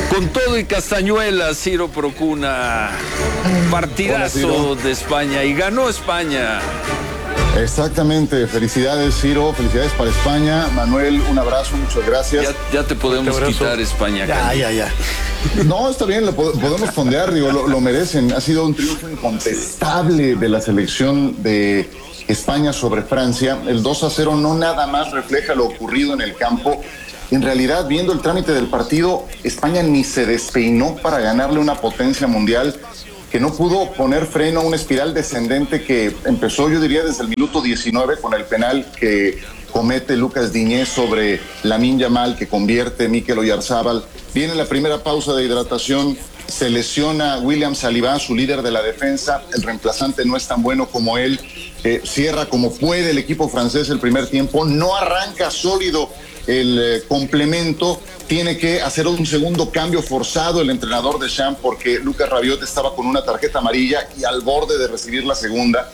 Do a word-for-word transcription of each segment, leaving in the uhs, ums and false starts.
Con todo y castañuelas, Ciro Procuna, partidazo de España y ganó España. Exactamente, felicidades Ciro, felicidades para España. Manuel, un abrazo, muchas gracias. Ya, ya te podemos quitar España. Ya, ya, ya. No, está bien, lo podemos fondear, digo, lo, lo merecen. Ha sido un triunfo incontestable de la selección de España sobre Francia. El dos a cero no nada más refleja lo ocurrido en el campo. En realidad, viendo el trámite del partido, España ni se despeinó para ganarle una potencia mundial que no pudo poner freno a una espiral descendente que empezó, yo diría, desde el minuto diecinueve con el penal que comete Lucas Diñé sobre Lamine Yamal, que convierte Mikel Oyarzabal. Viene la primera pausa de hidratación, se lesiona William Saliba, su líder de la defensa, el reemplazante no es tan bueno como él, eh, cierra como puede el equipo francés el primer tiempo, no arranca sólido el eh, complemento, tiene que hacer un segundo cambio forzado el entrenador de Deschamps porque Lucas Rabiot estaba con una tarjeta amarilla y al borde de recibir la segunda.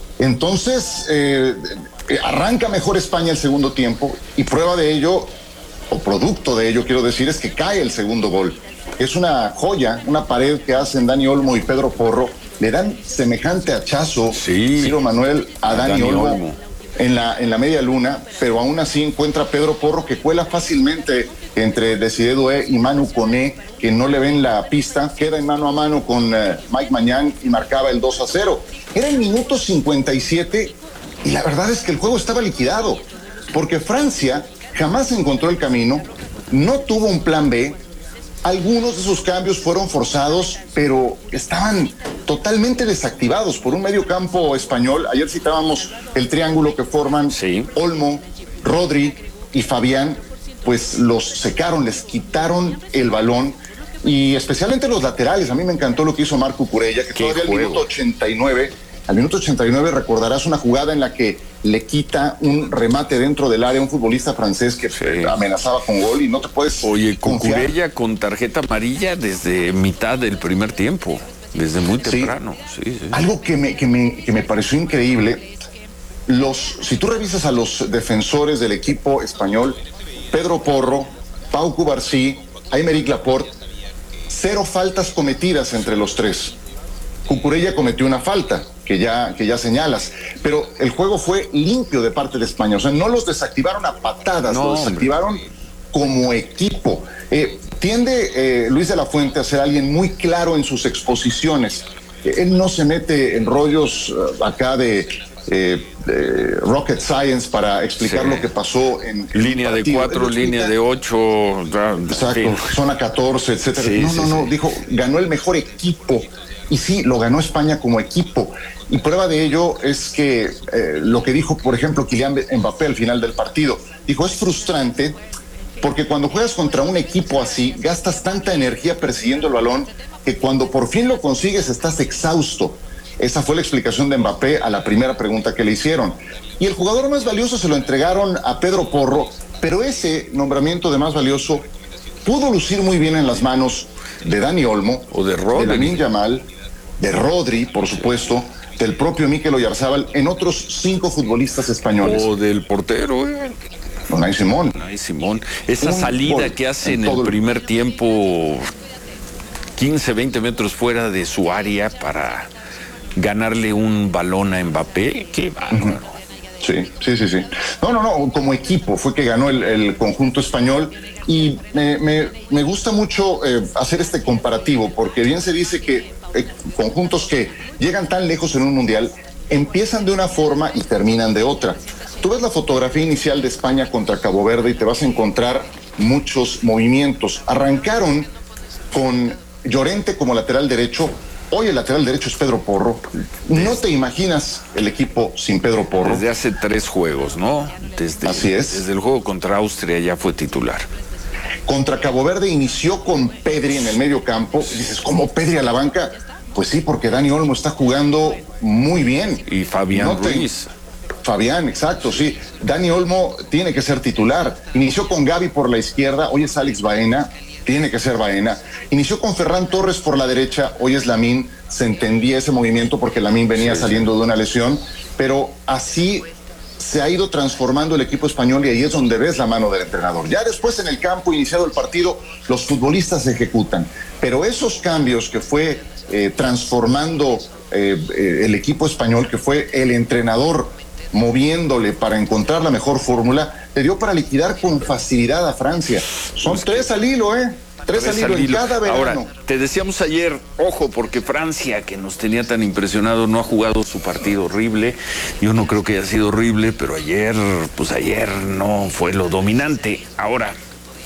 Entonces eh, arranca mejor España el segundo tiempo y prueba de ello, o producto de ello quiero decir, es que cae el segundo gol. Es una joya, una pared que hacen Dani Olmo y Pedro Porro, le dan semejante hachazo, sí, Ciro Manuel, a Dani, Dani Olmo, Olmo. En la, en la media luna, pero aún así encuentra Pedro Porro que cuela fácilmente entre Desiré Doué y Manu Koné, que no le ven la pista, queda en mano a mano con uh, Mike Maignan y marcaba el dos a cero. Era el minuto cincuenta y siete y la verdad es que el juego estaba liquidado, porque Francia jamás encontró el camino, no tuvo un plan B. Algunos de sus cambios fueron forzados, pero estaban totalmente desactivados por un medio campo español. Ayer citábamos el triángulo que forman sí. Olmo, Rodri y Fabián, pues los secaron, les quitaron el balón, y especialmente los laterales. A mí me encantó lo que hizo Marc Cucurella, que todavía al minuto ochenta y nueve, al minuto ochenta y nueve recordarás una jugada en la que le quita un remate dentro del área a un futbolista francés que sí. amenazaba con gol y no te puedes Oye, Cucurella con tarjeta amarilla desde mitad del primer tiempo, desde muy temprano. Sí. Sí, sí. Algo que me, que, me, que me pareció increíble, los, si tú revisas a los defensores del equipo español, Pedro Porro, Pau Cubarsí, Aymeric Laporte, cero faltas cometidas entre los tres. Cucurella cometió una falta, que ya, que ya señalas, pero el juego fue limpio de parte de España, o sea, no los desactivaron a patadas, no, los desactivaron hombre. como equipo. Eh, tiende eh, Luis de la Fuente a ser alguien muy claro en sus exposiciones. Eh, él no se mete en rollos uh, acá de, eh, de rocket science para explicar sí. lo que pasó en... Línea de cuatro, línea de ocho... Exacto, sí. zona catorce, etcétera. Sí, no, sí, no, no, sí. dijo, ganó el mejor equipo. Y sí, lo ganó España como equipo. Y prueba de ello es que eh, lo que dijo, por ejemplo, Kylian Mbappé al final del partido. Dijo, es frustrante porque cuando juegas contra un equipo así, gastas tanta energía persiguiendo el balón que cuando por fin lo consigues estás exhausto. Esa fue la explicación de Mbappé a la primera pregunta que le hicieron. Y el jugador más valioso se lo entregaron a Pedro Porro, pero ese nombramiento de más valioso pudo lucir muy bien en las manos de Dani Olmo, o de Rodri, de Lamine Yamal, de Rodri, por supuesto, del propio Mikel Oyarzabal, en otros cinco futbolistas españoles. O del portero, eh. Unai Simón. Unai Simón. Esa Un salida que hace en, en el primer el... tiempo, quince, veinte metros fuera de su área para ganarle un balón a Mbappé, qué bárbaro. Uh-huh. Sí, sí, sí, sí. No, no, no, como equipo fue que ganó el, el conjunto español y me, me, me gusta mucho eh, hacer este comparativo porque bien se dice que eh, conjuntos que llegan tan lejos en un mundial empiezan de una forma y terminan de otra. Tú ves la fotografía inicial de España contra Cabo Verde y te vas a encontrar muchos movimientos. Arrancaron con Llorente como lateral derecho. Hoy el lateral derecho es Pedro Porro. No te imaginas el equipo sin Pedro Porro. Desde hace tres juegos, ¿no? Desde, Así es. Desde el juego contra Austria ya fue titular. Contra Cabo Verde inició con Pedri en el medio campo. Y dices, ¿cómo Pedri a la banca? Pues sí, porque Dani Olmo está jugando muy bien. Y Fabián no te... Ruiz. Fabián, exacto, sí. Dani Olmo tiene que ser titular. Inició con Gavi por la izquierda, hoy es Alex Baena. Tiene que ser Baena. Inició con Ferran Torres por la derecha, hoy es Lamine. Se entendía ese movimiento porque Lamine venía sí, saliendo sí. de una lesión, pero así se ha ido transformando el equipo español y ahí es donde ves la mano del entrenador. Ya después en el campo, iniciado el partido, los futbolistas ejecutan, pero esos cambios que fue eh, transformando eh, eh, el equipo español, que fue el entrenador moviéndole para encontrar la mejor fórmula, le dio para liquidar con facilidad a Francia. Son pues tres que... al hilo, ¿eh? Tres, Tres al hilo en cada verano. Ahora, te decíamos ayer, ojo, porque Francia, que nos tenía tan impresionado, no ha jugado su partido horrible. Yo no creo que haya sido horrible, pero ayer, pues ayer no fue lo dominante. Ahora,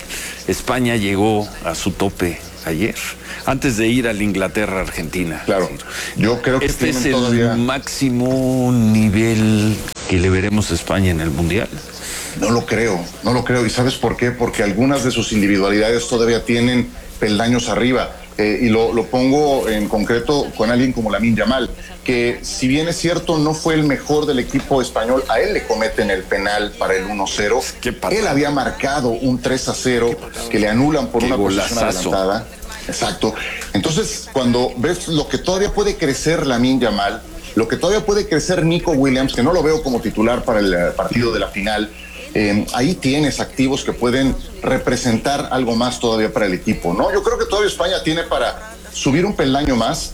España llegó a su tope ayer, antes de ir al Inglaterra-Argentina. Claro, yo creo que este es el todavía... máximo nivel que le veremos a España en el Mundial. No lo creo, no lo creo. ¿Y sabes por qué? Porque algunas de sus individualidades todavía tienen peldaños arriba. Eh, y lo, lo pongo en concreto con alguien como Lamine Yamal, que si bien es cierto no fue el mejor del equipo español, a él le cometen el penal para el uno cero. Él había marcado un tres a cero que le anulan por Qué una golazazo. posición adelantada. Exacto. Entonces, cuando ves lo que todavía puede crecer Lamine Yamal, lo que todavía puede crecer Nico Williams, que no lo veo como titular para el partido de la final, Eh, ahí tienes activos que pueden representar algo más todavía para el equipo, ¿no? Yo creo que todavía España tiene para subir un peldaño más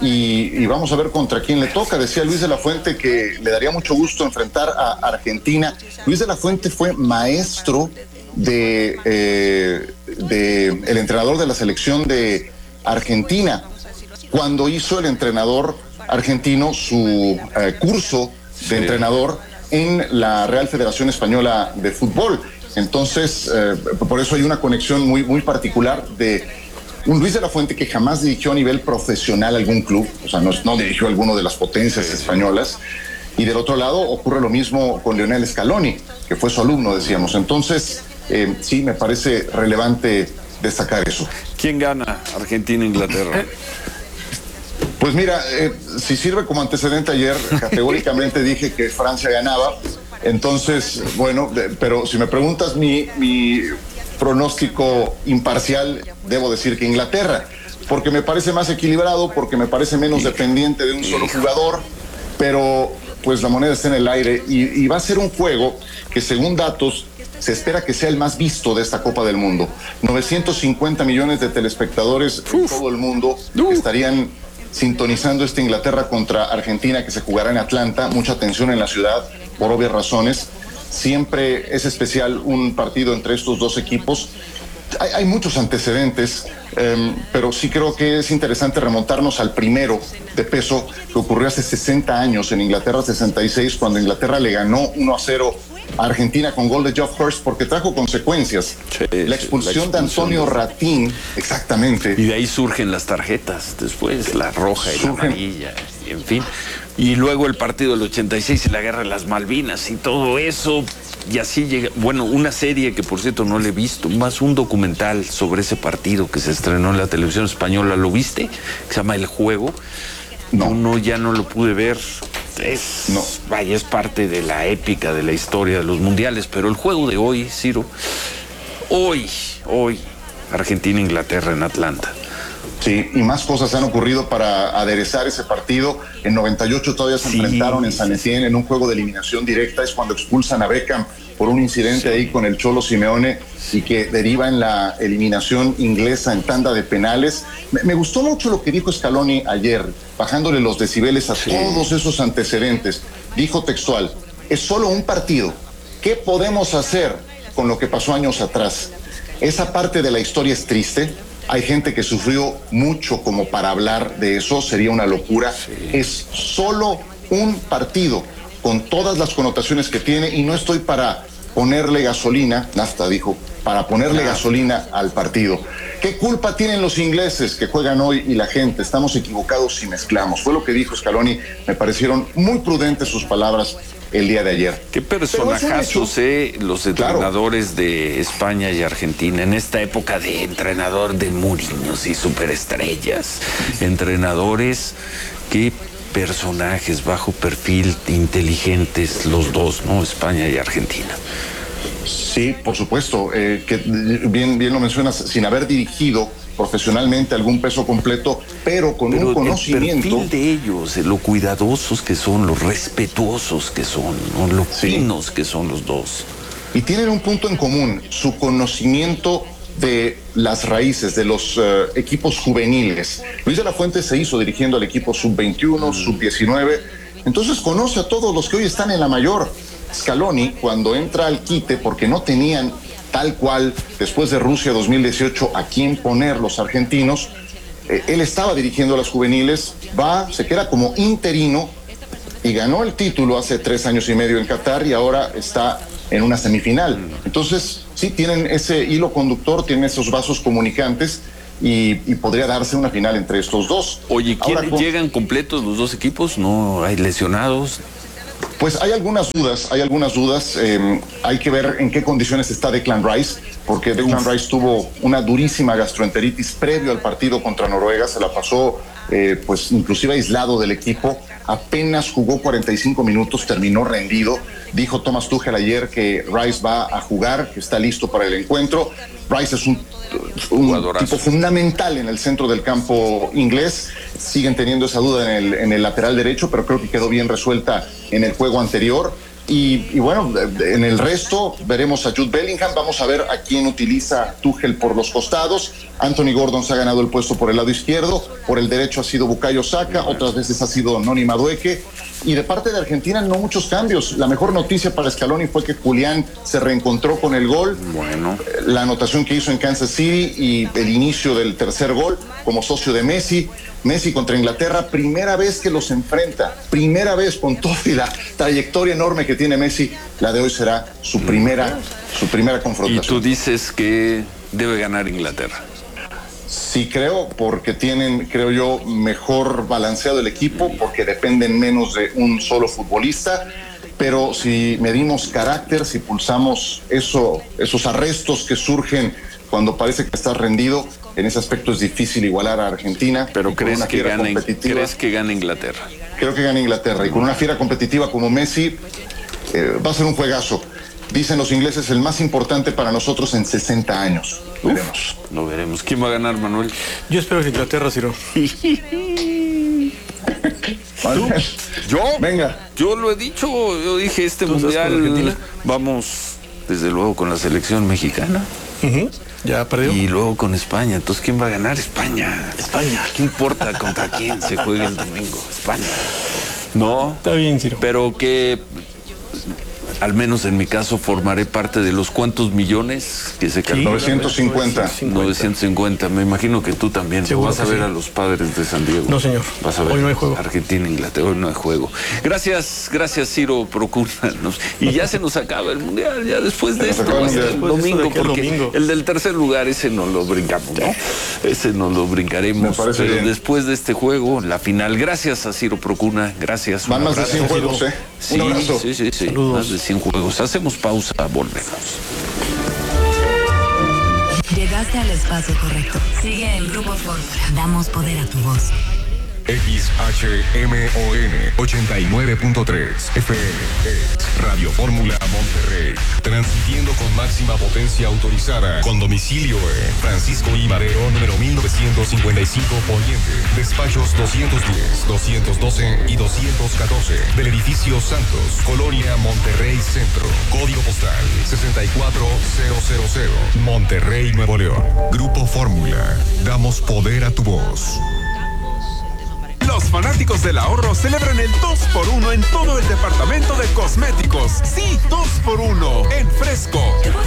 y, y vamos a ver contra quién le toca. Decía Luis de la Fuente que le daría mucho gusto enfrentar a Argentina. Luis de la Fuente fue maestro de, eh, de el entrenador de la selección de Argentina cuando hizo el entrenador argentino su eh, curso de sí. entrenador en la Real Federación Española de Fútbol. Entonces, eh, por eso hay una conexión muy, muy particular de un Luis de la Fuente que jamás dirigió a nivel profesional algún club, o sea, no, no dirigió alguno de las potencias españolas, y del otro lado ocurre lo mismo con Lionel Scaloni, que fue su alumno, decíamos. Entonces, eh, sí, me parece relevante destacar eso. ¿Quién gana? Argentina-Inglaterra. Pues mira, eh, si sirve como antecedente, ayer categóricamente dije que Francia ganaba. Entonces, bueno, de, pero si me preguntas mi, mi pronóstico imparcial, debo decir que Inglaterra, porque me parece más equilibrado, porque me parece menos dependiente de un solo jugador, pero pues la moneda está en el aire y, y va a ser un juego que, según datos, se espera que sea el más visto de esta Copa del Mundo. novecientos cincuenta millones de telespectadores en Uf. todo el mundo uh. estarían sintonizando esta Inglaterra contra Argentina, que se jugará en Atlanta. Mucha atención en la ciudad, por obvias razones. Siempre es especial un partido entre estos dos equipos. Hay, hay muchos antecedentes, eh, pero sí creo que es interesante remontarnos al primero de peso que ocurrió hace sesenta años en Inglaterra, sesenta y seis, cuando Inglaterra le ganó uno a cero a Argentina con gol de Geoff Hurst, porque trajo consecuencias. Sí, la, expulsión la expulsión de Antonio Ratín, exactamente. Y de ahí surgen las tarjetas después, la roja y surgen. la amarilla, y en fin. Y luego el partido del ochenta y seis y la guerra de las Malvinas y todo eso. Y así llega, bueno, una serie que por cierto no le he visto, más un documental sobre ese partido que se estrenó en la televisión española, ¿lo viste? Que se llama El Juego. No, no, ya no lo pude ver. Es, no. vaya, es parte de la épica de la historia de los mundiales, pero el juego de hoy, Ciro, hoy, hoy, Argentina-Inglaterra en Atlanta. Sí, y más cosas han ocurrido para aderezar ese partido. En noventa y ocho todavía se sí. enfrentaron en San Etienne en un juego de eliminación directa. Es cuando expulsan a Beckham por un incidente sí. ahí con el Cholo Simeone y que deriva en la eliminación inglesa en tanda de penales. Me, me gustó mucho lo que dijo Scaloni ayer, bajándole los decibeles a sí. todos esos antecedentes. Dijo textual: es solo un partido. ¿Qué podemos hacer con lo que pasó años atrás? Esa parte de la historia es triste. Hay gente que sufrió mucho como para hablar de eso, sería una locura. Sí. Es solo un partido con todas las connotaciones que tiene y no estoy para ponerle gasolina, Nafta dijo, para ponerle nah. gasolina al partido. ¿Qué culpa tienen los ingleses que juegan hoy y la gente? Estamos equivocados si mezclamos. Fue lo que dijo Scaloni. Me parecieron muy prudentes sus palabras el día de ayer. Qué personajazos, eh, los entrenadores claro. de España y Argentina en esta época de entrenador de Mourinhos y superestrellas, entrenadores, qué personajes bajo perfil, inteligentes los dos, ¿no? España y Argentina. Sí, por supuesto, eh, que bien, bien lo mencionas, sin haber dirigido profesionalmente algún peso completo, pero con pero un conocimiento. El perfil de ellos, lo cuidadosos que son, los respetuosos que son, ¿no? Lo sí. finos que son los dos. Y tienen un punto en común, su conocimiento de las raíces de los uh, equipos juveniles. Luis de la Fuente se hizo dirigiendo al equipo sub veintiuno, mm. sub diecinueve, entonces conoce a todos los que hoy están en la mayor. Scaloni, cuando entra al quite, porque no tenían tal cual, después de Rusia dos mil dieciocho, a quién poner los argentinos, eh, él estaba dirigiendo a las juveniles, va, se queda como interino y ganó el título hace tres años y medio en Qatar y ahora está en una semifinal. Entonces, sí, tienen ese hilo conductor, tienen esos vasos comunicantes y, y podría darse una final entre estos dos. Oye, ¿quién, ahora, ¿llegan completos los dos equipos? ¿No hay lesionados? Pues hay algunas dudas, hay algunas dudas. Eh, hay que ver en qué condiciones está Declan Rice, porque Declan Uf. Rice tuvo una durísima gastroenteritis previo al partido contra Noruega, se la pasó eh, pues inclusive aislado del equipo, apenas jugó cuarenta y cinco minutos, terminó rendido. Dijo Thomas Tuchel ayer que Rice va a jugar, que está listo para el encuentro. Rice es un, un tipo fundamental en el centro del campo inglés. Siguen teniendo esa duda en el, en el lateral derecho, pero creo que quedó bien resuelta en el juego anterior. Y, y bueno, en el resto veremos a Jude Bellingham, vamos a ver a quién utiliza Tuchel por los costados. Anthony Gordon se ha ganado el puesto por el lado izquierdo, por el derecho ha sido Bukayo Saka, otras veces ha sido Noni Madueke. Y de parte de Argentina no muchos cambios. La mejor noticia para Scaloni fue que Julián se reencontró con el gol. Bueno. La anotación que hizo en Kansas City y el inicio del tercer gol como socio de Messi. Messi contra Inglaterra, primera vez que los enfrenta, primera vez con toda la trayectoria enorme que tiene Messi, la de hoy será su primera, su primera confrontación. Y tú dices que debe ganar Inglaterra. Sí, creo, porque tienen, creo yo, mejor balanceado el equipo, porque dependen menos de un solo futbolista. Pero si medimos carácter, si pulsamos eso, esos arrestos que surgen cuando parece que estás rendido, en ese aspecto es difícil igualar a Argentina. Pero crees que, gane, ¿crees que gane Inglaterra? Creo que gana Inglaterra. Y con una fiera competitiva como Messi, eh, va a ser un juegazo. Dicen los ingleses, el más importante para nosotros en sesenta años. Lo veremos. Lo veremos. ¿Quién va a ganar, Manuel? Yo espero que Inglaterra, Ciro. ¿Yo? Venga. Yo lo he dicho. Yo dije, este mundial vamos, desde luego, con la selección mexicana. Uh-huh. Ya perdió. Y luego con España. Entonces, ¿quién va a ganar? España. España. ¿Qué importa contra quién se juegue el domingo? España. No. Está bien, Ciro. Pero que, al menos en mi caso, formaré parte de los cuantos millones que se calculan. novecientos cincuenta. novecientos cincuenta. Me imagino que tú también. Seguro vas a ver sí. a los Padres de San Diego. No, señor. Vas a ver. Hoy no hay juego. Argentina, Inglaterra, hoy no hay juego. Gracias, gracias, Ciro Procuna. Y ya se nos acaba el mundial, ya después de esto, hasta el domingo, porque domingo. El del tercer lugar, ese no lo brincamos, ¿no? Ese no lo brincaremos. Pero bien. Después de este juego, la final. Gracias a Ciro Procuna, gracias. Van más de cien juegos, ¿eh? Sí, un abrazo. Sí, sí, sí. Saludos. Más de cien juegos. Hacemos pausa, volvemos. Llegaste al espacio correcto. Sigue el Grupo Fórmula. Damos poder a tu voz. X H M O N ochenta y nueve punto tres F M es Radio Fórmula Monterrey, transmitiendo con máxima potencia autorizada, con domicilio en Francisco I. Madero, número mil novecientos cincuenta y cinco Poniente, despachos doscientos diez, doscientos doce y doscientos catorce, del edificio Santos, Colonia Monterrey Centro, código postal sesenta y cuatro mil, Monterrey, Nuevo León. Grupo Fórmula, damos poder a tu voz. Los fanáticos del ahorro celebran el dos por uno en todo el departamento de cosméticos. Sí, dos por uno en Fresco.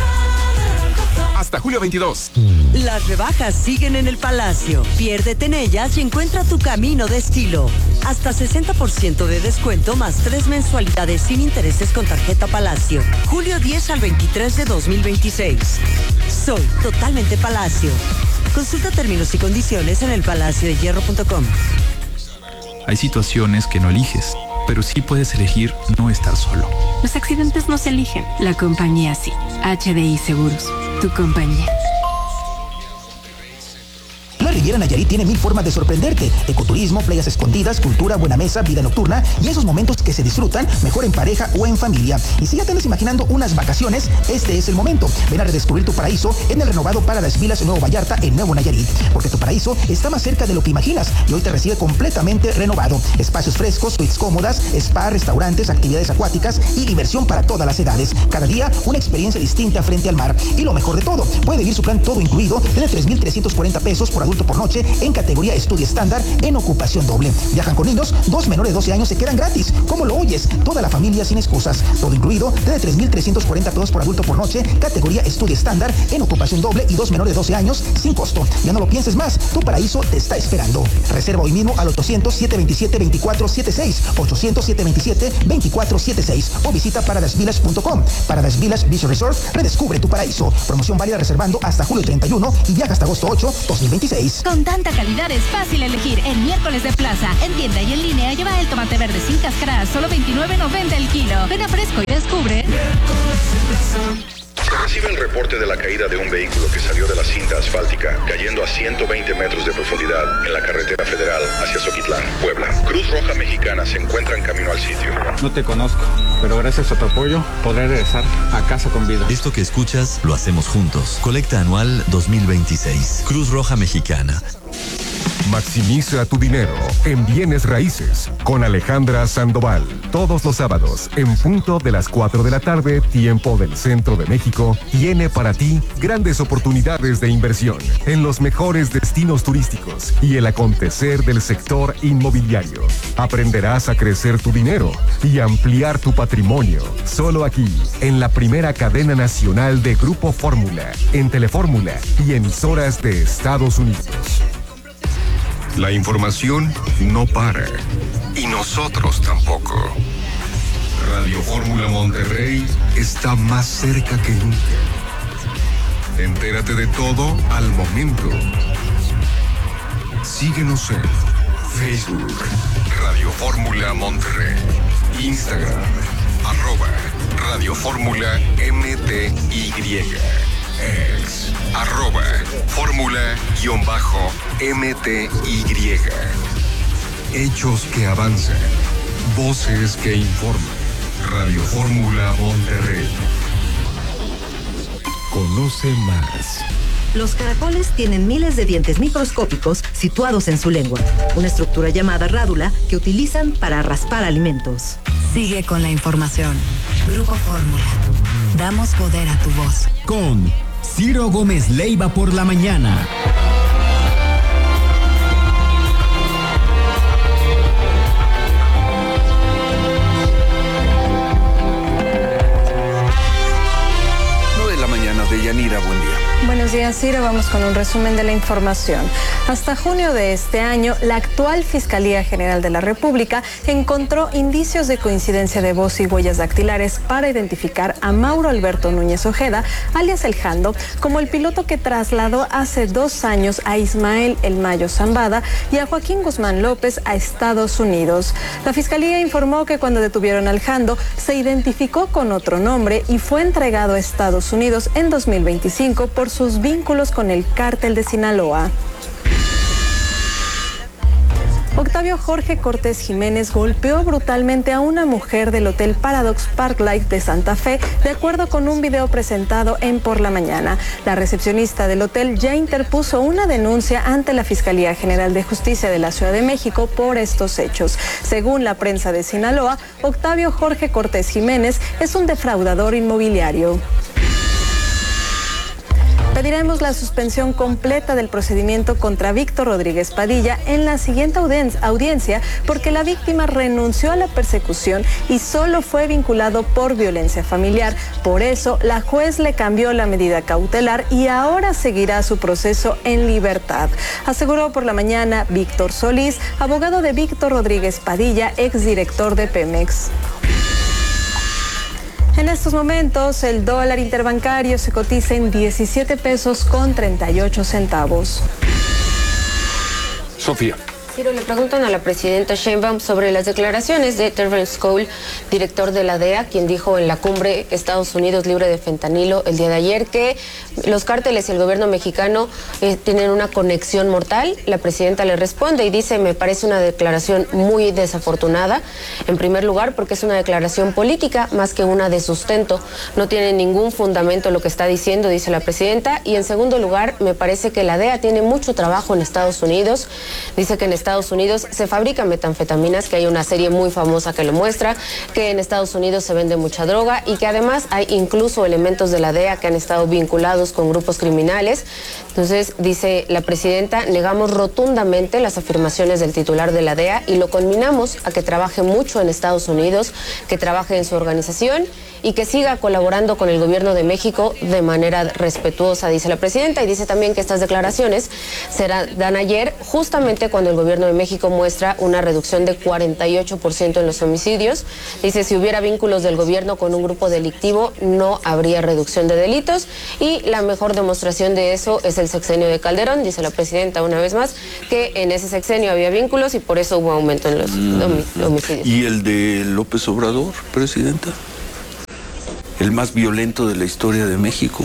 Hasta julio veintidós. Las rebajas siguen en el Palacio. Piérdete en ellas y encuentra tu camino de estilo. Hasta sesenta por ciento de descuento más tres mensualidades sin intereses con tarjeta Palacio. julio diez al veintitrés de dos mil veintiséis. Soy totalmente Palacio. Consulta términos y condiciones en el palacio de hierro punto com. Hay situaciones que no eliges, pero sí puedes elegir no estar solo. Los accidentes no se eligen, la compañía sí. H D I Seguros, tu compañía. Riviera Nayarit tiene mil formas de sorprenderte. Ecoturismo, playas escondidas, cultura, buena mesa, vida nocturna y esos momentos que se disfrutan mejor en pareja o en familia. Y si ya te andas imaginando unas vacaciones, este es el momento. Ven a redescubrir tu paraíso en el renovado Paradise Villas Nuevo Vallarta en Nuevo Nayarit. Porque tu paraíso está más cerca de lo que imaginas y hoy te recibe completamente renovado. Espacios frescos, suites cómodas, spa, restaurantes, actividades acuáticas y diversión para todas las edades. Cada día una experiencia distinta frente al mar. Y lo mejor de todo, puede vivir su plan todo incluido desde tres mil trescientos cuarenta pesos por adulto por noche en categoría estudio estándar en ocupación doble. Viajan con niños, dos menores de doce años se quedan gratis. ¿Cómo lo oyes? Toda la familia sin excusas. Todo incluido desde tres mil trescientos cuarenta pesos por adulto por noche, categoría estudio estándar en ocupación doble y dos menores de doce años sin costo. Ya no lo pienses más, tu paraíso te está esperando. Reserva hoy mismo al ochocientos, setecientos veintisiete, veinticuatro setenta y seis, ochocientos, setecientos veintisiete, veinticuatro setenta y seis o visita paradise village punto com. Paradise Village Beach Resort, redescubre tu paraíso. Promoción válida reservando hasta julio treinta y uno y viaja hasta agosto ocho, dos mil veintiséis. Con tanta calidad es fácil elegir. En miércoles de plaza, en tienda y en línea, lleva el tomate verde sin cáscara, solo veintinueve noventa el kilo. Ven a Fresco y descubre. Se recibe el reporte de la caída de un vehículo que salió de la cinta asfáltica, cayendo a ciento veinte metros de profundidad en la carretera federal hacia Zoquitlán, Puebla. Cruz Roja Mexicana se encuentra en camino al sitio. No te conozco, pero gracias a tu apoyo podré regresar a casa con vida. Esto que escuchas lo hacemos juntos. Colecta anual dos mil veintiséis. Cruz Roja Mexicana. Maximiza tu dinero en bienes raíces con Alejandra Sandoval. Todos los sábados, en punto de las cuatro de la tarde, tiempo del centro de México, tiene para ti grandes oportunidades de inversión en los mejores destinos turísticos y el acontecer del sector inmobiliario. Aprenderás a crecer tu dinero y ampliar tu patrimonio. Solo aquí, en la primera cadena nacional de Grupo Fórmula, en Telefórmula y emisoras de Estados Unidos. La información no para. Y nosotros tampoco. Radio Fórmula Monterrey está más cerca que nunca. Entérate de todo al momento. Síguenos en Facebook, Radio Fórmula Monterrey. Instagram, arroba Radio Fórmula M T Y. Ex, arroba Fórmula-M T Y. Hechos que avanzan. Voces que informan. Radio Fórmula Monterrey. Conoce más. Los caracoles tienen miles de dientes microscópicos situados en su lengua, una estructura llamada rádula que utilizan para raspar alimentos. Sigue con la información. Grupo Fórmula. Damos poder a tu voz. Con Ciro Gómez Leiva por la mañana. nueve de la mañana de Yanira, buen día. Buenos días, Ciro. Vamos con un resumen de la información. Hasta junio de este año, la actual Fiscalía General de la República encontró indicios de coincidencia de voz y huellas dactilares para identificar a Mauro Alberto Núñez Ojeda, alias El Jando, como el piloto que trasladó hace dos años a Ismael El Mayo Zambada y a Joaquín Guzmán López a Estados Unidos. La Fiscalía informó que cuando detuvieron al Jando, se identificó con otro nombre y fue entregado a Estados Unidos en dos mil veinticinco por sus vínculos con el cártel de Sinaloa. Octavio Jorge Cortés Jiménez golpeó brutalmente a una mujer del Hotel Paradox Parklight de Santa Fe, de acuerdo con un video presentado en Por la Mañana. La recepcionista del hotel ya interpuso una denuncia ante la Fiscalía General de Justicia de la Ciudad de México por estos hechos. Según la prensa de Sinaloa, Octavio Jorge Cortés Jiménez es un defraudador inmobiliario. Pediremos la suspensión completa del procedimiento contra Víctor Rodríguez Padilla en la siguiente audiencia porque la víctima renunció a la persecución y solo fue vinculado por violencia familiar. Por eso, la juez le cambió la medida cautelar y ahora seguirá su proceso en libertad. Aseguró Por la Mañana Víctor Solís, abogado de Víctor Rodríguez Padilla, exdirector de Pemex. En estos momentos, el dólar interbancario se cotiza en diecisiete pesos con treinta y ocho centavos. Sofía. Ciro, le preguntan a la presidenta Sheinbaum sobre las declaraciones de Terrence Cole, director de la D E A, quien dijo en la cumbre Estados Unidos libre de fentanilo el día de ayer que los cárteles y el gobierno mexicano eh, tienen una conexión mortal. La presidenta le responde y dice: me parece una declaración muy desafortunada, en primer lugar porque es una declaración política más que una de sustento, no tiene ningún fundamento lo que está diciendo, dice la presidenta, y en segundo lugar me parece que la D E A tiene mucho trabajo en Estados Unidos, dice que en Estados Unidos se fabrican metanfetaminas, que hay una serie muy famosa que lo muestra, que en Estados Unidos se vende mucha droga y que además hay incluso elementos de la D E A que han estado vinculados con grupos criminales. Entonces, dice la presidenta, negamos rotundamente las afirmaciones del titular de la D E A y lo conminamos a que trabaje mucho en Estados Unidos, que trabaje en su organización y que siga colaborando con el gobierno de México de manera respetuosa, dice la presidenta, y dice también que estas declaraciones se dan ayer justamente cuando el gobierno de México muestra una reducción de cuarenta y ocho por ciento en los homicidios. Dice, si hubiera vínculos del gobierno con un grupo delictivo, no habría reducción de delitos, y la mejor demostración de eso es el sexenio de Calderón, dice la presidenta una vez más, que en ese sexenio había vínculos y por eso hubo aumento en los mm. homicidios. ¿Y el de López Obrador, presidenta? El más violento de la historia de México.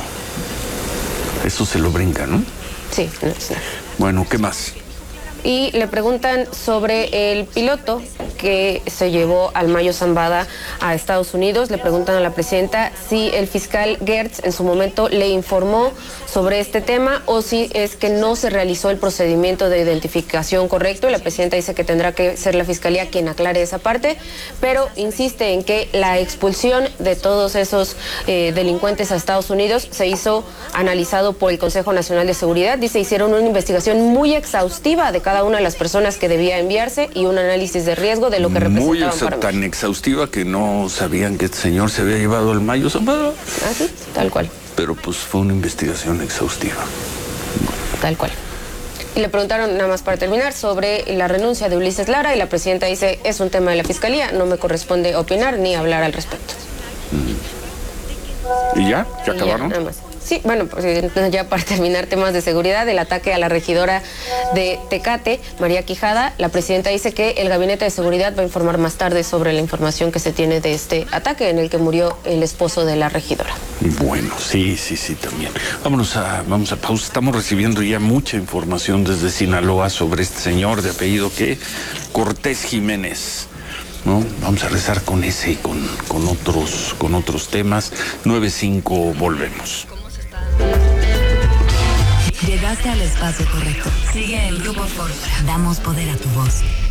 Eso se lo brinca, ¿no? Sí, no, no. Bueno, ¿qué más? Y le preguntan sobre el piloto que se llevó al Mayo Zambada a Estados Unidos. Le preguntan a la presidenta si el fiscal Gertz en su momento le informó sobre este tema o si es que no se realizó el procedimiento de identificación correcto. Y la presidenta dice que tendrá que ser la fiscalía quien aclare esa parte, pero insiste en que la expulsión de todos esos eh, delincuentes a Estados Unidos se hizo analizado por el Consejo Nacional de Seguridad. Dice, hicieron una investigación muy exhaustiva de cada una de las personas que debía enviarse y un análisis de riesgo de lo que representaban muy exa- para tan exhaustiva que no sabían que este señor se había llevado al Mayo Zambada. Ah, sí, tal cual. Pero pues fue una investigación exhaustiva. Tal cual. Y le preguntaron, nada más para terminar, sobre la renuncia de Ulises Lara y la presidenta dice, es un tema de la fiscalía, no me corresponde opinar ni hablar al respecto. ¿Y ya? ¿Ya y acabaron? Ya, nada más. Sí, bueno, pues ya para terminar, temas de seguridad, el ataque a la regidora de Tecate, María Quijada, la presidenta dice que el Gabinete de Seguridad va a informar más tarde sobre la información que se tiene de este ataque en el que murió el esposo de la regidora. Bueno, sí, sí, sí, también. Vámonos a, vamos a pausa. Estamos recibiendo ya mucha información desde Sinaloa sobre este señor de apellido que Cortés Jiménez. ¿No? Vamos a rezar con ese y con, con otros, con otros temas. nueve cinco, volvemos. Llegaste al espacio correcto. Sigue el Grupo Fórmula. Damos poder a tu voz.